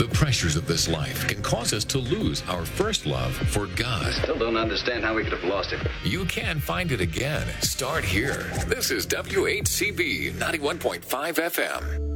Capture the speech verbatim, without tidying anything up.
The pressures of this life can cause us to lose our first love for God. Still don't understand how we could have lost it. You can find it again. Start here. This is W H C B ninety-one point five F M.